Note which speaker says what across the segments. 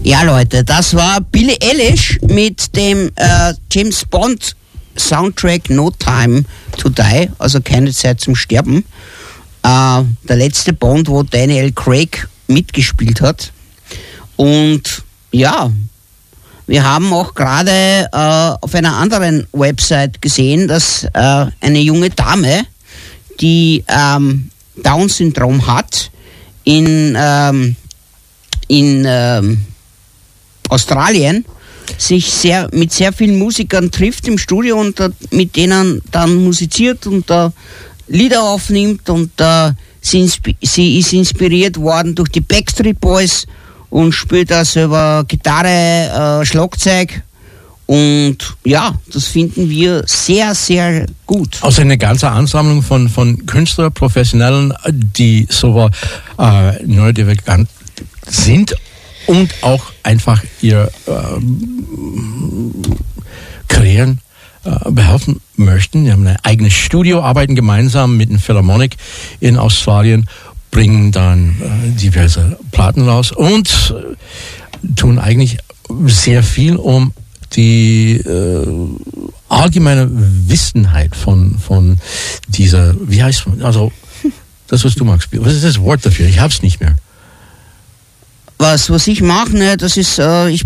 Speaker 1: Ja, Leute, das war Billie Eilish mit dem James Bond Soundtrack No Time to Die, also keine Zeit zum Sterben. Der letzte Bond, wo Daniel Craig mitgespielt hat. Und ja, wir haben auch gerade auf einer anderen Website gesehen, dass eine junge Dame, die Down-Syndrom hat, in Australien sich mit sehr vielen Musikern trifft im Studio und mit denen dann musiziert und Lieder aufnimmt und sie ist inspiriert worden durch die Backstreet Boys und spielt da selber Gitarre, Schlagzeug und ja, das finden wir sehr, sehr gut.
Speaker 2: Also eine ganze Ansammlung von Künstlern, Professionellen, die so neurodivergent sind und auch einfach ihr Kreieren behelfen möchten. Die haben ein eigenes Studio, arbeiten gemeinsam mit dem Philharmonic in Australien, bringen dann diverse Platten raus und tun eigentlich sehr viel, um die allgemeine Wissenheit von dieser, wie heißt man, also das, was du magst. Was ist das Wort dafür? Ich hab's nicht mehr.
Speaker 1: Was ich mache, ne, das ist, ich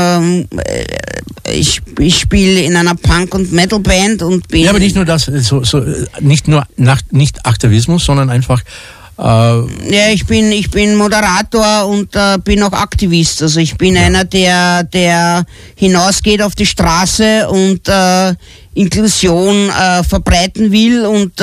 Speaker 1: spiele in einer Punk- und Metal-Band und bin...
Speaker 2: Ja, aber nicht nur das, nicht Aktivismus, sondern einfach...
Speaker 1: Ja, ich bin Moderator und bin auch Aktivist. Also ich bin einer, der hinausgeht auf die Straße und Inklusion verbreiten will und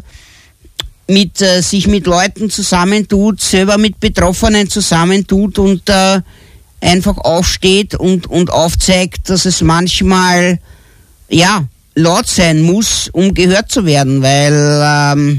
Speaker 1: sich mit Leuten zusammentut, selber mit Betroffenen zusammentut und einfach aufsteht und aufzeigt, dass es manchmal laut sein muss, um gehört zu werden, weil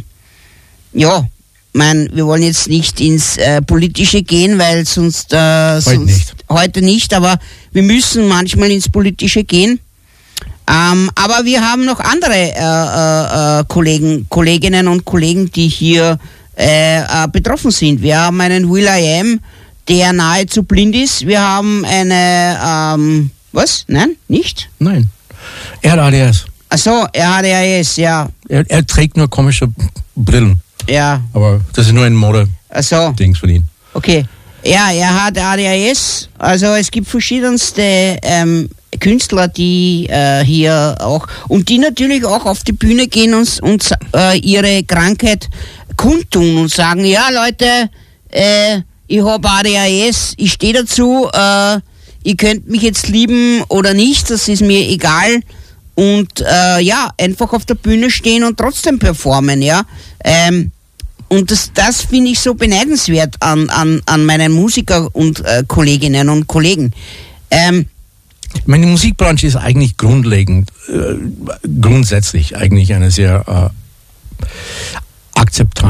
Speaker 1: wir wollen jetzt nicht ins Politische gehen, weil sonst heute nicht, aber wir müssen manchmal ins Politische gehen. Aber wir haben noch andere Kolleginnen und Kollegen, die hier betroffen sind. Wir haben einen Will.i.am, der nahezu blind ist. Wir haben eine, was? Nein? Nicht?
Speaker 2: Nein. Er hat ADS.
Speaker 1: Ach so, er hat ADS, ja.
Speaker 2: Er trägt nur komische Brillen.
Speaker 1: Ja.
Speaker 2: Aber das ist nur ein Mode-Dings von ihm.
Speaker 1: Okay. Ja, er hat ADHS. Also es gibt verschiedenste Künstler, die hier auch und die natürlich auch auf die Bühne gehen und ihre Krankheit kundtun und sagen, ja Leute, ich habe ADHS, ich stehe dazu, ihr könnt mich jetzt lieben oder nicht, das ist mir egal. Und einfach auf der Bühne stehen und trotzdem performen, ja. Und das finde ich so beneidenswert an meinen Musiker und Kolleginnen und Kollegen.
Speaker 2: Meine Musikbranche ist eigentlich grundsätzlich eigentlich eine sehr akzeptante